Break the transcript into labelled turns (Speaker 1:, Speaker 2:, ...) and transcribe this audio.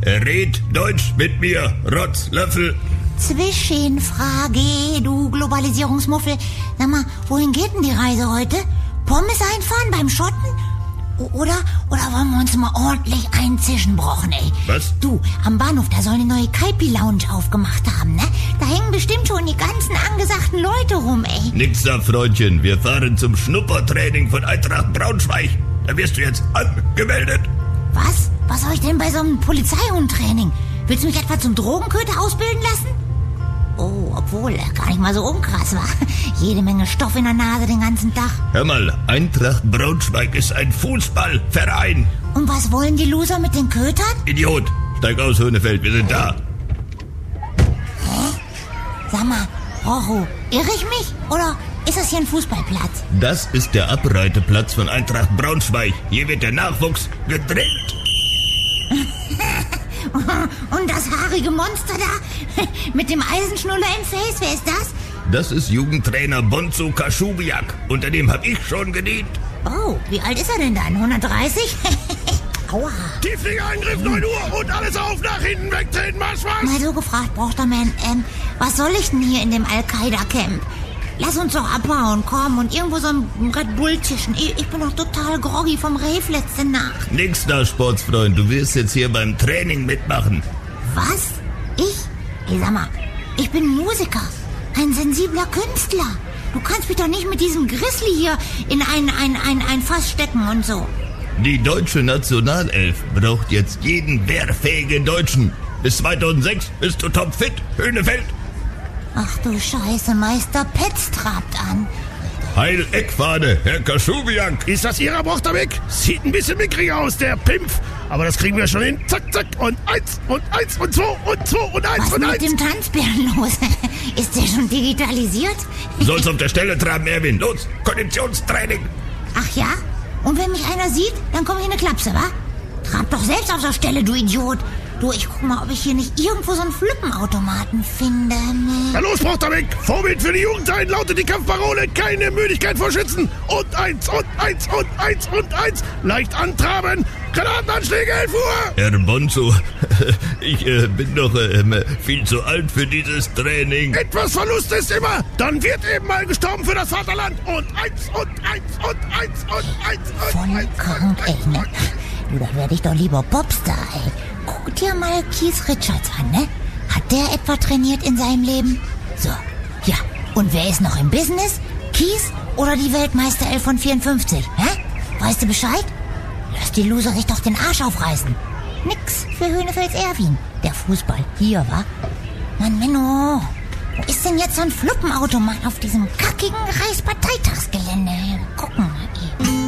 Speaker 1: Red Deutsch mit mir, Rotzlöffel.
Speaker 2: Zwischenfrage, du Globalisierungsmuffel. Sag mal, wohin geht denn die Reise heute? Pommes einfahren beim Schotten? Oder wollen wir uns mal ordentlich einzischen brochen, ey?
Speaker 1: Was?
Speaker 2: Du, am Bahnhof, da soll eine neue Kaipi-Lounge aufgemacht haben, ne? Da hängen bestimmt schon die ganzen angesagten Leute rum, ey.
Speaker 1: Nix da, Freundchen. Wir fahren zum Schnuppertraining von Eintracht Braunschweig. Da wirst du jetzt angemeldet.
Speaker 2: Was? Was soll ich denn bei so einem Polizeihundtraining? Willst du mich etwa zum Drogenköter ausbilden lassen? Oh, obwohl, gar nicht mal so unkrass war. Jede Menge Stoff in der Nase den ganzen Tag.
Speaker 1: Hör mal, Eintracht Braunschweig ist ein Fußballverein.
Speaker 2: Und was wollen die Loser mit den Kötern?
Speaker 1: Idiot, steig aus, Höhnefeld, wir sind da.
Speaker 2: Hä? Sag mal, Rocho, irre ich mich? Oder ist das hier ein Fußballplatz?
Speaker 1: Das ist der Abreiteplatz von Eintracht Braunschweig. Hier wird der Nachwuchs gedrillt.
Speaker 2: Und das haarige Monster da mit dem Eisenschnuller im Face, wer ist das?
Speaker 1: Das ist Jugendtrainer Bonzo Kaschubiak. Unter dem hab ich schon gedient.
Speaker 2: Oh, wie alt ist er denn dann? 130? Aua.
Speaker 3: Tiefliegeangriff 9 Uhr und alles auf, nach hinten wegtreten, Marsch, Marsch!
Speaker 2: Mal so gefragt, Brochterman, was soll ich denn hier in dem Al-Qaida-Camp? Lass uns doch abhauen, komm, und irgendwo so ein Red Bull tischen. Ich bin doch total groggy vom Rave letzte Nacht.
Speaker 1: Nix da, Sportsfreund. Du wirst jetzt hier beim Training mitmachen.
Speaker 2: Was? Ich? Hey, sag mal, ich bin Musiker. Ein sensibler Künstler. Du kannst mich doch nicht mit diesem Grizzly hier in ein Fass stecken und so.
Speaker 1: Die deutsche Nationalelf braucht jetzt jeden wehrfähigen Deutschen. Bis 2006 bist du topfit, Höhnefeld.
Speaker 2: Ach du Scheiße, Meister Petz trabt an.
Speaker 1: Heil Eckfahne, Herr Kaschubiak.
Speaker 3: Ist das Ihrer Brochterweg? Sieht ein bisschen mickrig aus, der Pimpf. Aber das kriegen wir schon hin. Zack, zack und 1 und 1 und 2 und 2 und 1
Speaker 2: Was
Speaker 3: und 1.
Speaker 2: ist mit dem Tanzbären los? Ist der schon digitalisiert?
Speaker 1: Soll's auf der Stelle traben, Erwin. Los, Konditionstraining.
Speaker 2: Ach ja? Und wenn mich einer sieht, dann komme ich in eine Klapse, wa? Trab doch selbst auf der Stelle, du Idiot. Du, ich guck mal, ob ich hier nicht irgendwo so einen Flippenautomaten finde.
Speaker 3: Na los, Brochterweg. Vorbild für die Jugend sein, lautet die Kampfparole. Keine Müdigkeit vor Schützen. Und 1 und 1 und 1 und 1. Leicht antraben. Granatenanschläge, 11 Uhr.
Speaker 1: Herr Bonzo, ich bin doch viel zu alt für dieses Training.
Speaker 3: Etwas Verlust ist immer. Dann wird eben mal gestorben für das Vaterland. Und 1 und 1 und 1 und 1 und 1.
Speaker 2: Voll krank, ey, ne? Du, da werde ich doch lieber Popstar, ey. Guck dir mal Keith Richards an, ne? Hat der etwa trainiert in seinem Leben? So, ja. Und wer ist noch im Business? Keith oder die Weltmeisterelf von 54? Hä? Weißt du Bescheid? Lass die Loser sich doch den Arsch aufreißen. Nix für Höhnefelds Erwin. Der Fußball hier, wa? Mann, Menno. Wo ist denn jetzt so ein Fluppenautomat auf diesem kackigen Reichsparteitagsgelände? Gucken mal, ey.